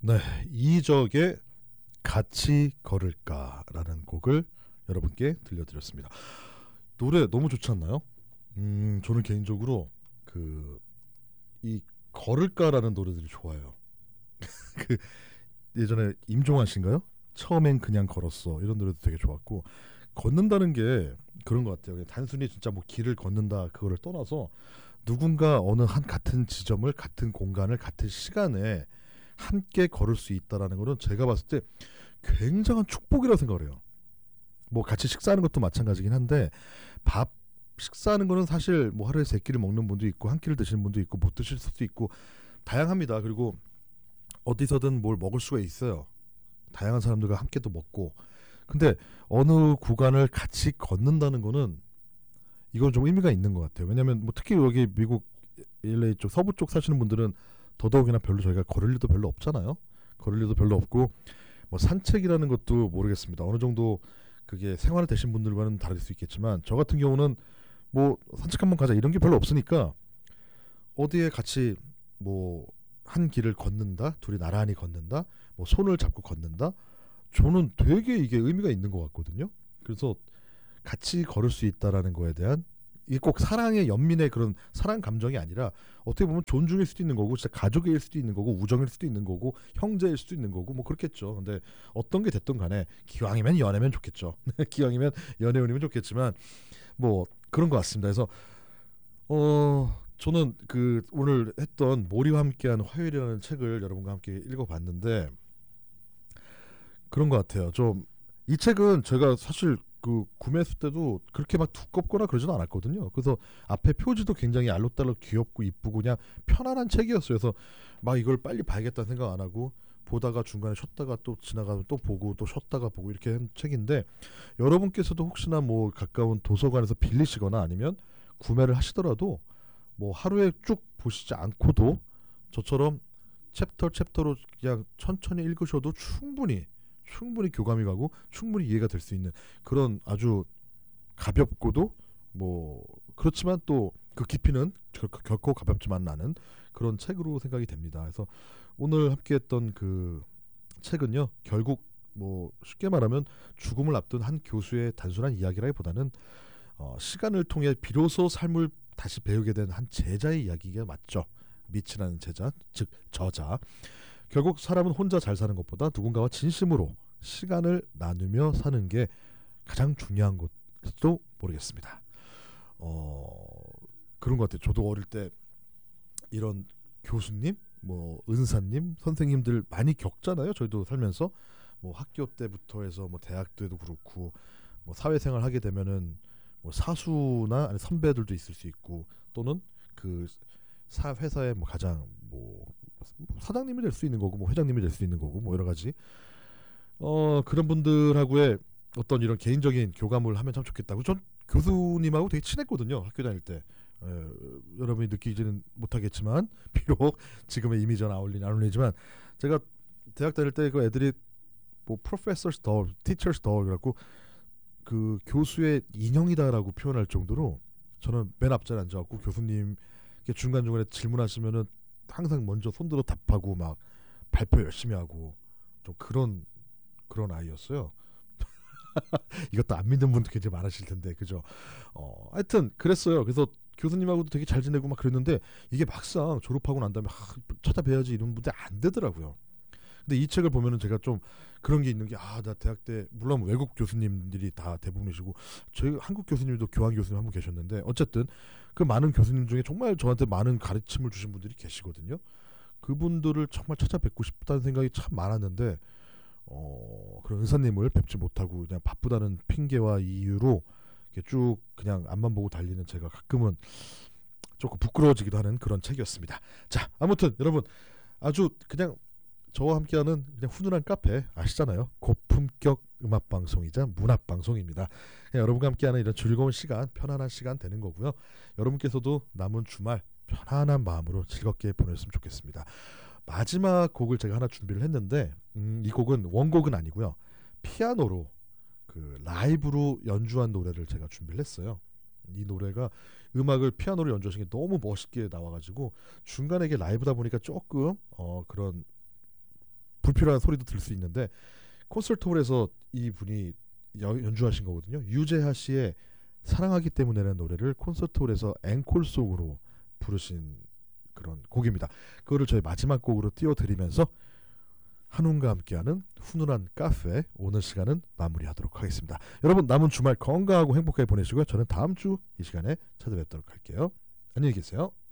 네, 이적의 같이 걸을까라는 곡을 여러분께 들려드렸습니다. 노래 너무 좋지 않나요? 저는 개인적으로 이 걸을까라는 노래들이 좋아요. 그 예전에 임종환 씨인가요? 처음엔 그냥 걸었어 이런 노래도 되게 좋았고, 걷는다는 게 그런 것 같아요. 그냥 단순히 진짜 뭐 길을 걷는다 그거를 떠나서 누군가 어느 한 같은 지점을, 같은 공간을, 같은 시간에 함께 걸을 수 있다라는 거는 제가 봤을 때 굉장한 축복이라고 생각을 해요. 뭐 같이 식사하는 것도 마찬가지긴 한데, 밥 식사하는 거는 사실 뭐 하루에 3끼를 먹는 분도 있고 한 끼를 드시는 분도 있고 못 드실 수도 있고 다양합니다. 그리고 어디서든 뭘 먹을 수가 있어요. 다양한 사람들과 함께 또 먹고. 근데 어느 구간을 같이 걷는다는 거는 이건 좀 의미가 있는 것 같아요. 왜냐하면 뭐 특히 여기 미국 LA 쪽 서부 쪽 사시는 분들은 더더욱이나 별로 저희가 걸을 일도 별로 없잖아요. 걸을 일도 별로 없고, 뭐 산책이라는 것도 모르겠습니다. 어느 정도 그게 생활이 되신 분들과는 다를 수 있겠지만 저 같은 경우는 뭐 산책 한번 가자 이런 게 별로 없으니까 어디에 같이 뭐 한 길을 걷는다, 둘이 나란히 걷는다, 뭐 손을 잡고 걷는다, 저는 되게 이게 의미가 있는 것 같거든요. 그래서 같이 걸을 수 있다라는 거에 대한, 이게 꼭 사랑의 연민의 그런 사랑 감정이 아니라 어떻게 보면 존중일 수도 있는 거고, 진짜 가족일 수도 있는 거고, 우정일 수도 있는 거고, 형제일 수도 있는 거고, 뭐 그렇겠죠. 근데 어떤 게 됐든 간에 기왕이면 연애면 좋겠죠. 기왕이면 연애운이면 좋겠지만 뭐 그런 것 같습니다. 그래서 저는 오늘 했던 모리와 함께한 화요일이라는 책을 여러분과 함께 읽어봤는데 그런 것 같아요. 좀 이 책은 제가 사실 구매했을 때도 그렇게 막 두껍거나 그러지는 않았거든요. 그래서 앞에 표지도 굉장히 알록달록 귀엽고 이쁘고 그냥 편안한 책이었어요. 그래서 막 이걸 빨리 봐야겠다는 생각 안 하고 보다가 중간에 쉬었다가 또 지나가면 또 보고 또 쉬었다가 보고 이렇게 한 책인데, 여러분께서도 혹시나 뭐 가까운 도서관에서 빌리시거나 아니면 구매를 하시더라도 뭐 하루에 쭉 보시지 않고도 저처럼 챕터로 그냥 천천히 읽으셔도 충분히 교감이 가고 충분히 이해가 될 수 있는 그런 아주 가볍고도 뭐 그렇지만 또 그 깊이는 결코 가볍지만은 않은 그런 책으로 생각이 됩니다. 그래서 오늘 함께했던 그 책은요, 결국 뭐 쉽게 말하면 죽음을 앞둔 한 교수의 단순한 이야기라기보다는 시간을 통해 비로소 삶을 다시 배우게 된 한 제자의 이야기가 맞죠. 미치라는 제자, 즉 저자. 결국 사람은 혼자 잘 사는 것보다 누군가와 진심으로 시간을 나누며 사는 게 가장 중요한 것도 모르겠습니다. 그런 것 같아요. 저도 어릴 때 이런 교수님, 뭐 은사님, 선생님들 많이 겪잖아요. 저희도 살면서 뭐 학교 때부터 해서 뭐 대학 때도 그렇고 뭐 사회생활 하게 되면은 뭐 사수나 아니 선배들도 있을 수 있고, 또는 그 회사의 뭐 가장 뭐 사장님이 될 수 있는 거고 뭐 회장님이 될 수 있는 거고 뭐 여러 가지 그런 분들하고의 어떤 이런 개인적인 교감을 하면 참 좋겠다고. 전 교수님하고 되게 친했거든요. 학교 다닐 때. 여러분이 느끼지는 못하겠지만 비록 지금의 이미지는 안 어울리지만 제가 대학 다닐 때 그 애들이 뭐 프로페서스 더, 티처스 더 그래갖고 그 교수의 인형이다라고 표현할 정도로 저는 맨 앞자리에 앉아갖고 교수님 중간중간에 질문하시면은 항상 먼저 손들어 답하고 막 발표 열심히 하고 좀 그런 아이였어요. 이것도 안 믿는 분도 굉장히 많으실 텐데, 그죠? 하여튼 그랬어요. 그래서 교수님하고도 되게 잘 지내고 막 그랬는데 이게 막상 졸업하고 난 다음에 찾아뵈야지 이런 분들 안 되더라고요. 근데 이 책을 보면은 제가 좀 그런 게 있는 게, 나 대학 때 물론 외국 교수님들이 다 대부분이시고 저희 한국 교수님도 교환 교수님 한 분 계셨는데, 어쨌든 그 많은 교수님 중에 정말 저한테 많은 가르침을 주신 분들이 계시거든요. 그분들을 정말 찾아뵙고 싶다는 생각이 참 많았는데 그런 은사님을 뵙지 못하고 그냥 바쁘다는 핑계와 이유로 쭉 그냥 앞만 보고 달리는 제가 가끔은 조금 부끄러워지기도 하는 그런 책이었습니다. 자, 아무튼 여러분, 아주 그냥 저와 함께하는 그냥 훈훈한 카페 아시잖아요. 고품격 음악방송이자 문학방송입니다. 여러분과 함께하는 이런 즐거운 시간, 편안한 시간 되는 거고요. 여러분께서도 남은 주말 편안한 마음으로 즐겁게 보냈으면 좋겠습니다. 마지막 곡을 제가 하나 준비를 했는데 이 곡은 원곡은 아니고요. 피아노로 라이브로 연주한 노래를 제가 준비를 했어요. 이 노래가 음악을 피아노로 연주하신 게 너무 멋있게 나와가지고 중간에 이게 라이브다 보니까 조금 그런 불필요한 소리도 들 수 있는데 콘서트홀에서 이분이 연주하신 거거든요. 유재하 씨의 사랑하기 때문에라는 노래를 콘서트홀에서 앵콜송으로 부르신 그런 곡입니다. 그거를 저희 마지막 곡으로 띄워드리면서 한웅과 함께하는 훈훈한 카페 오늘 시간은 마무리하도록 하겠습니다. 여러분 남은 주말 건강하고 행복하게 보내시고요. 저는 다음 주 이 시간에 찾아뵙도록 할게요. 안녕히 계세요.